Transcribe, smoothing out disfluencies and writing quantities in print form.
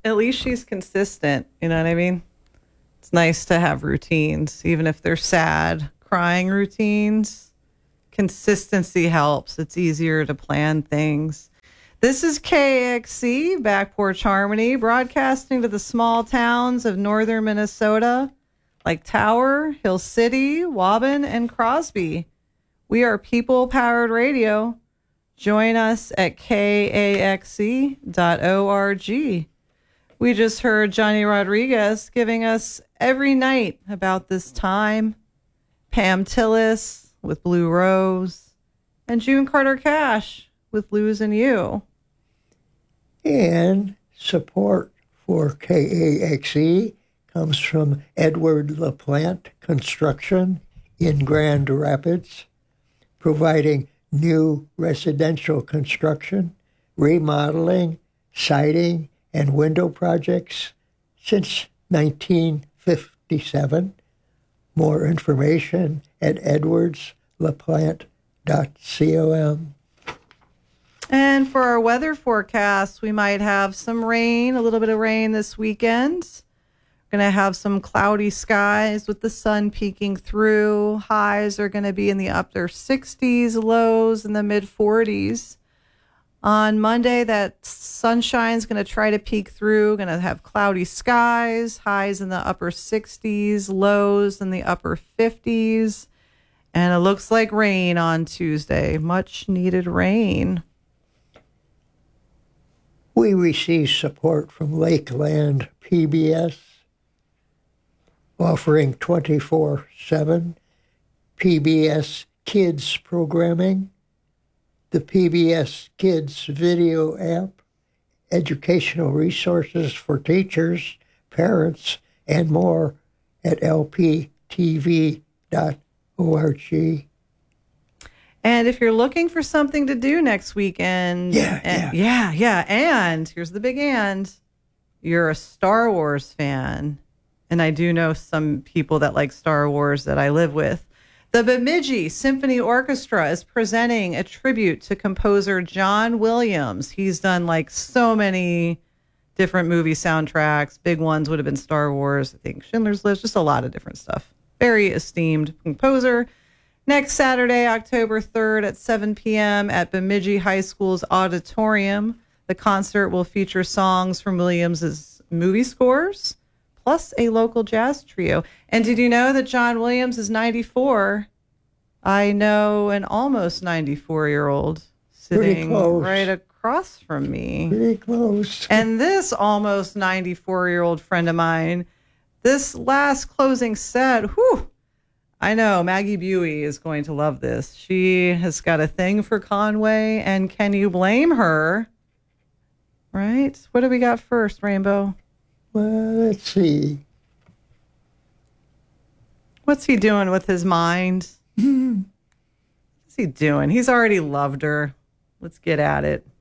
at least she's consistent. You know what I mean? It's nice to have routines, even if they're sad, crying routines. Consistency helps. It's easier to plan things. This is KXC, Back Porch Harmony, broadcasting to the small towns of northern Minnesota, like Tower, Hill City, Waubun, and Crosby. We are people-powered radio. Join us at kaxc.org. We just heard Johnny Rodriguez giving us Every Night about this time, Pam Tillis with Blue Rose, and June Carter Cash with Losing You. And support for KAXE comes from Edward LaPlante Construction in Grand Rapids, providing new residential construction, remodeling, siding, and window projects since 1957. More information at edwardslaplante.com. And for our weather forecast, we might have some rain, a little bit of rain this weekend. Going to have some cloudy skies with the sun peeking through. Highs are going to be in the upper 60s, lows in the mid 40s. On Monday, that sunshine is going to try to peek through. Going to have cloudy skies, highs in the upper 60s, lows in the upper 50s. And it looks like rain on Tuesday. Much needed rain. We receive support from Lakeland PBS, offering 24/7 PBS Kids programming, the PBS Kids video app, educational resources for teachers, parents, and more at lptv.org. And if you're looking for something to do next weekend, and here's the big and, you're a Star Wars fan, and I do know some people that like Star Wars that I live with, the Bemidji Symphony Orchestra is presenting a tribute to composer John Williams. He's done like so many different movie soundtracks. Big ones would have been Star Wars, I think Schindler's List, just a lot of different stuff. Very esteemed composer. Next Saturday, October 3rd at 7 p.m. at Bemidji High School's auditorium. The concert will feature songs from Williams' movie scores, plus a local jazz trio. And did you know that John Williams is 94? I know an almost 94-year-old sitting right across from me. Pretty close. And this almost 94-year-old friend of mine, this last closing set, whew, I know Maggie Buey is going to love this. She has got a thing for Conway, and can you blame her? Right? What do we got first, Rainbow? Well, let's see. What's he doing with his mind? What's he doing? He's already loved her. Let's get at it.